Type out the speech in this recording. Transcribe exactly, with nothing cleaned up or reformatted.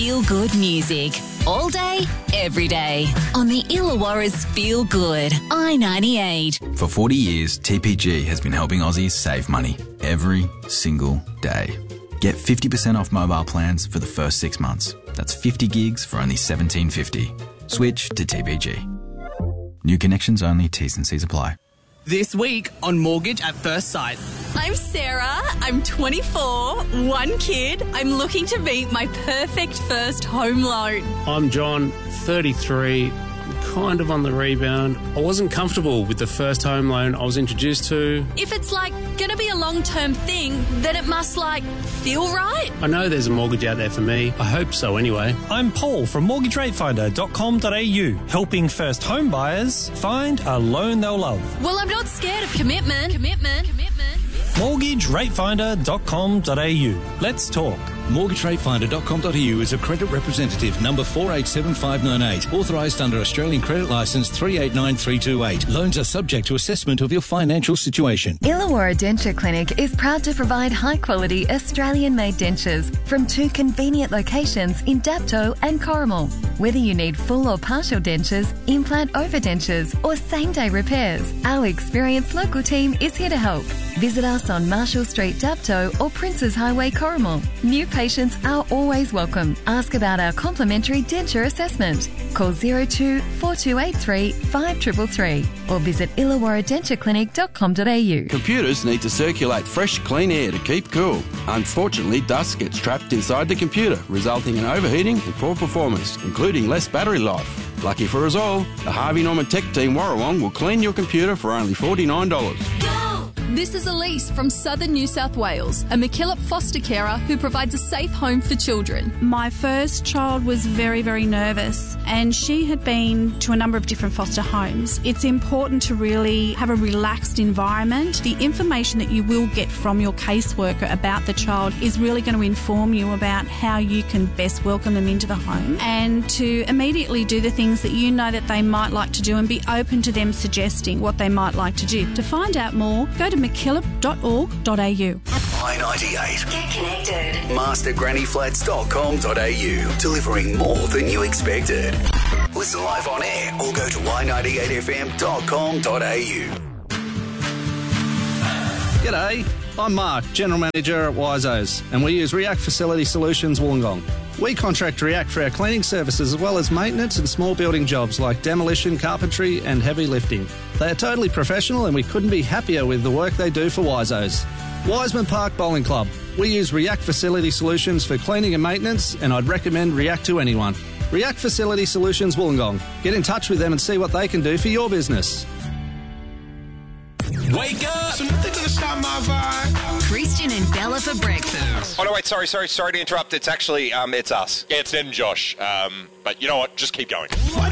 feel-good music. All day, every day. On the Illawarra's Feel Good, I ninety-eight. For forty years, T P G has been helping Aussies save money every single day. Get fifty percent off mobile plans for the first six months. That's fifty gigs for only seventeen fifty. Switch to T P G. New connections only, T's and C's apply. This week on Mortgage at First Sight. I'm Sarah, I'm twenty-four, one kid. I'm looking to meet my perfect first home loan. I'm John, thirty-three, kind of on the rebound. I wasn't comfortable with the first home loan I was introduced to. If it's like going to be a long-term thing, then it must like feel right. I know there's a mortgage out there for me. I hope so anyway. I'm Paul from mortgage rate finder dot com dot a u, helping first home buyers find a loan they'll love. Well, I'm not scared of commitment. Commitment. Commitment. mortgage rate finder dot com dot a u. Let's talk. mortgage rate finder dot com dot a u is a credit representative number four eight seven five nine eight, authorised under Australian Credit Licence three eight nine three two eight. Loans are subject to assessment of your financial situation. Illawarra Denture Clinic is proud to provide high-quality Australian-made dentures from two convenient locations in Dapto and Corrimal. Whether you need full or partial dentures, implant overdentures or same-day repairs, our experienced local team is here to help. Visit us on Marshall Street, Dapto or Princes Highway, Corrimal. New patients are always welcome. Ask about our complimentary denture assessment. Call zero two four two eight three five three three three or visit illawarra denture clinic dot com dot a u. Computers need to circulate fresh, clean air to keep cool. Unfortunately, dust gets trapped inside the computer, resulting in overheating and poor performance, including less battery life. Lucky for us all, the Harvey Norman Tech Team Warrawong will clean your computer for only forty-nine dollars. This is Elise from Southern New South Wales, a MacKillop foster carer who provides a safe home for children. My first child was very, very nervous and she had been to a number of different foster homes. It's important to really have a relaxed environment. The information that you will get from your caseworker about the child is really going to inform you about how you can best welcome them into the home and to immediately do the things that you know that they might like to do and be open to them suggesting what they might like to do. To find out more, go to mackillop dot org dot a u. I ninety-eight. Get connected. master granny flats dot com dot a u. Delivering more than you expected. Listen live on air or go to i ninety-eight f m dot com dot a u. G'day, I'm Mark, General Manager at Wiseau's, and we use React Facility Solutions Wollongong. We contract React for our cleaning services as well as maintenance and small building jobs like demolition, carpentry and heavy lifting. They are totally professional and we couldn't be happier with the work they do for Wiseau's. Wiseman Park Bowling Club. We use React Facility Solutions for cleaning and maintenance, and I'd recommend React to anyone. React Facility Solutions Wollongong. Get in touch with them and see what they can do for your business. Wake up! So nothing gonna stop my vibe. Christian and Bella for breakfast. Oh no, wait, sorry, sorry, sorry to interrupt. It's actually, um, it's us. Yeah, it's Ned and Josh. Um, but you know what? Just keep going.